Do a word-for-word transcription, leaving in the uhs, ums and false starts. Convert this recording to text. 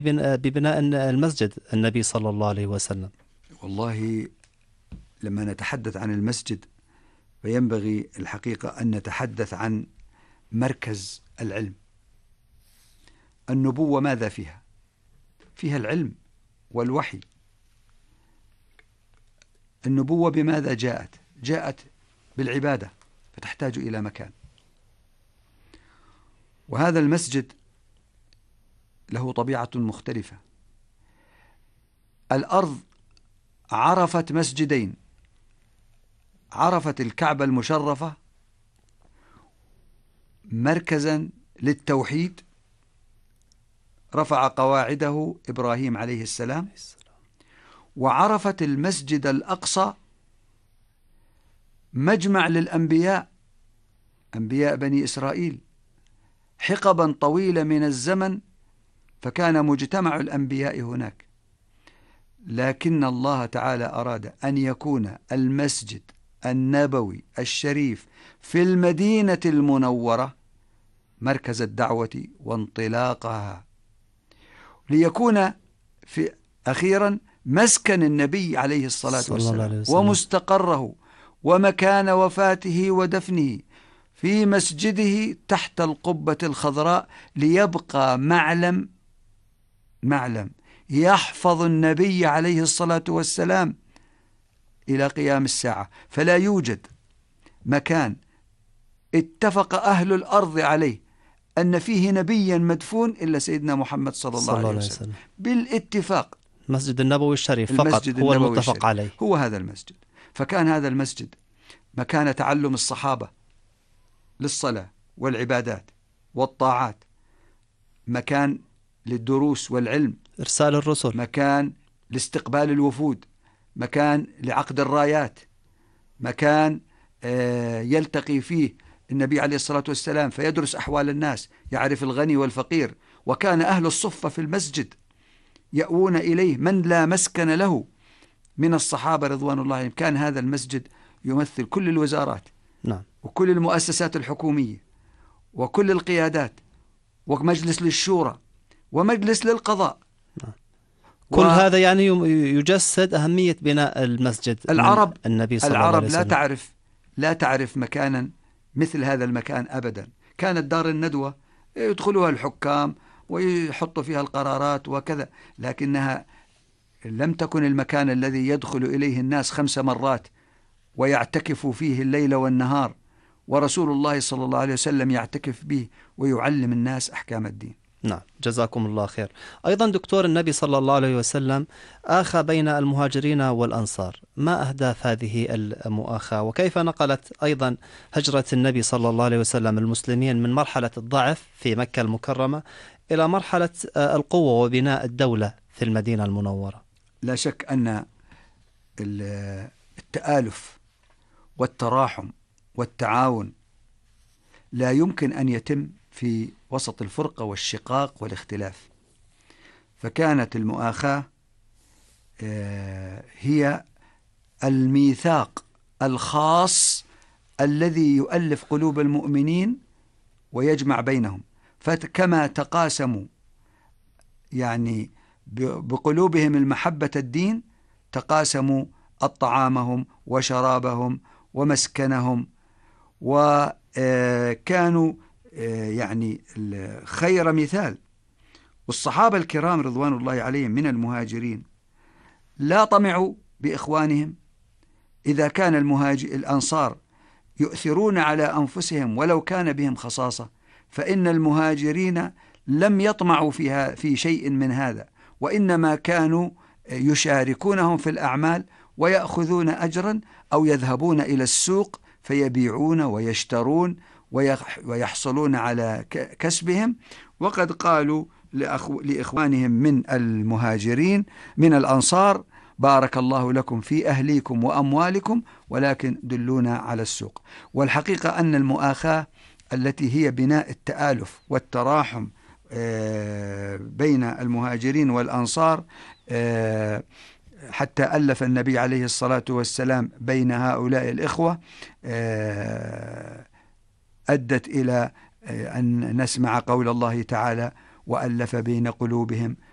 ببناء المسجد النبي صلى الله عليه وسلم؟ والله لما نتحدث عن المسجد فينبغي الحقيقة أن نتحدث عن مركز العلم. النبوة ماذا فيها؟ فيها العلم والوحي. النبوة بماذا جاءت؟ جاءت بالعبادة، فتحتاج إلى مكان. وهذا المسجد له طبيعة مختلفة. الأرض عرفت مسجدين، عرفت الكعبة المشرفة مركزا للتوحيد رفع قواعده إبراهيم عليه السلام، وعرفت المسجد الأقصى مجمع للأنبياء، أنبياء بني إسرائيل، حقبا طويلة من الزمن، فكان مجتمع الأنبياء هناك. لكن الله تعالى أراد أن يكون المسجد النبوي الشريف في المدينة المنورة مركز الدعوة وانطلاقها، ليكون في أخيرا مسكن النبي عليه الصلاة والسلام ومستقره ومكان وفاته ودفنه في مسجده تحت القبة الخضراء، ليبقى معلم معلم يحفظ النبي عليه الصلاة والسلام إلى قيام الساعة. فلا يوجد مكان اتفق أهل الأرض عليه أن فيه نبيا مدفون إلا سيدنا محمد صلى الله عليه وسلم بالاتفاق. المسجد النبوي الشريف فقط هو المتفق عليه، هو هذا المسجد. فكان هذا المسجد مكان تعلم الصحابة للصلاة والعبادات والطاعات، مكان للدروس والعلم، إرسال الرسل، مكان لاستقبال الوفود، مكان لعقد الرايات، مكان يلتقي فيه النبي عليه الصلاة والسلام فيدرس أحوال الناس، يعرف الغني والفقير. وكان أهل الصفة في المسجد يأوون إليه من لا مسكن له من الصحابة رضوان الله عليهم. كان هذا المسجد يمثل كل الوزارات، نعم، وكل المؤسسات الحكومية وكل القيادات، ومجلس للشورى ومجلس للقضاء. نعم. كل و... هذا يعني يجسد أهمية بناء المسجد. العرب النبي صلى العرب الله عليه وسلم لا تعرف لا تعرف مكانا مثل هذا المكان أبدا. كانت دار الندوة يدخلها الحكام ويحطوا فيها القرارات وكذا، لكنها لم تكن المكان الذي يدخل إليه الناس خمس مرات ويعتكفوا فيه الليل والنهار، ورسول الله صلى الله عليه وسلم يعتكف به ويعلم الناس أحكام الدين. نعم، جزاكم الله خير. أيضا دكتور، النبي صلى الله عليه وسلم آخى بين المهاجرين والأنصار، ما أهداف هذه المؤاخاة؟ وكيف نقلت أيضا هجرة النبي صلى الله عليه وسلم المسلمين من مرحلة الضعف في مكة المكرمة إلى مرحلة القوة وبناء الدولة في المدينة المنورة؟ لا شك أن التآلف والتراحم والتعاون لا يمكن أن يتم في وسط الفرقة والشقاق والاختلاف. فكانت المؤاخاة هي الميثاق الخاص الذي يؤلف قلوب المؤمنين ويجمع بينهم. فكما تقاسموا يعني بقلوبهم المحبة الدين، تقاسموا الطعامهم وشرابهم ومسكنهم، وكانوا يعني خير مثال. والصحابة الكرام رضوان الله عليهم من المهاجرين لا طمعوا بإخوانهم. إذا كان المهاجر الأنصار يؤثرون على أنفسهم ولو كان بهم خصاصة، فإن المهاجرين لم يطمعوا فيها في شيء من هذا، وإنما كانوا يشاركونهم في الأعمال ويأخذون أجرا، أو يذهبون إلى السوق فيبيعون ويشترون ويحصلون على كسبهم. وقد قالوا لإخوانهم من المهاجرين من الأنصار: بارك الله لكم في أهليكم وأموالكم، ولكن دلونا على السوق. والحقيقة أن المؤاخاة التي هي بناء التآلف والتراحم بين المهاجرين والأنصار، حتى ألف النبي عليه الصلاة والسلام بين هؤلاء الإخوة، أدت إلى أن نسمع قول الله تعالى: وألف بين قلوبهم